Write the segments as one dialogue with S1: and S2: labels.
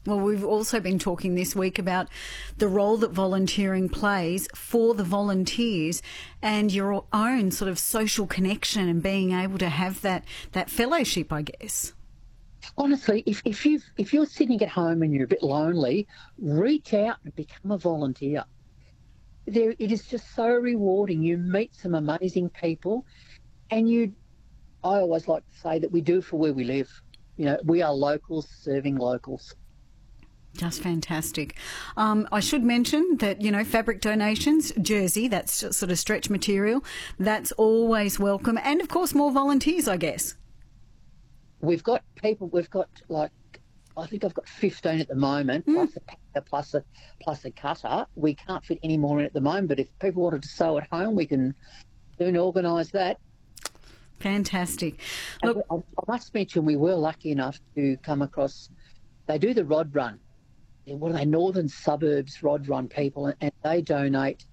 S1: Well, we've also been talking this week about the role that volunteering plays for the volunteers and your own sort of social connection and being able to have that fellowship, I guess.
S2: Honestly, if you're sitting at home and you're a bit lonely, reach out and become a volunteer. It is just so rewarding. You meet some amazing people, and I always like to say that we do for where we live. You know, we are locals serving locals.
S1: Just fantastic. I should mention that, you know, fabric donations, jersey, that's just sort of stretch material, that's always welcome. And, of course, more volunteers, I guess.
S2: We've got like, I think I've got 15 at the moment, plus a packer, plus a cutter. We can't fit any more in at the moment, but if people wanted to sew at home, we can soon organise that.
S1: Fantastic. Look,
S2: I must mention we were lucky enough to come across, they do the Rod Run. What are they, Northern Suburbs Rod Run people, and they donate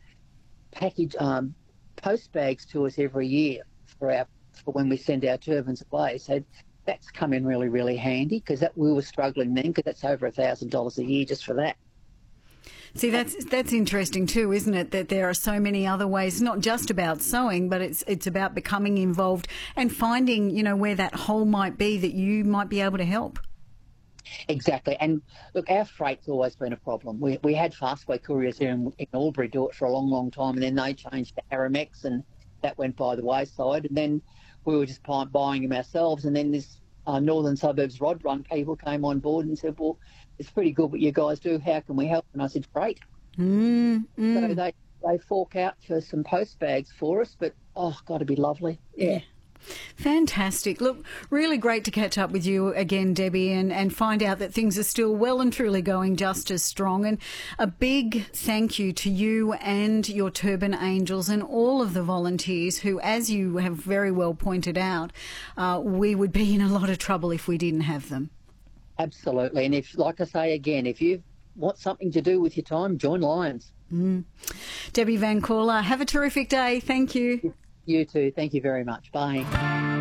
S2: post bags to us every year for when we send our turbans away. So that's come in really, really handy, because we were struggling then, because that's over $1,000 a year just for that.
S1: See, that's interesting too, isn't it? That there are so many other ways, not just about sewing, but it's about becoming involved and finding, you know, where that hole might be that you might be able to help.
S2: Exactly. And look, our freight's always been a problem. We had Fastway Couriers here in Albury do it for a long, long time, and then they changed to Aramex, and that went by the wayside. And then we were just buying them ourselves, and then this Northern Suburbs Rod Run people came on board and said, well, it's pretty good what you guys do. How can we help? And I said, great. So they fork out for some post bags for us, but, got to be lovely. Yeah.
S1: Fantastic. Look, really great to catch up with you again, Debbie, and find out that things are still well and truly going just as strong. And a big thank you to you and your Turban Angels and all of the volunteers who, as you have very well pointed out, we would be in a lot of trouble if we didn't have them.
S2: Absolutely. And if, like I say again, if you want something to do with your time, join Lions.
S1: Debbie Van Corler, have a terrific day. Thank you.
S2: You too. Thank you very much. Bye.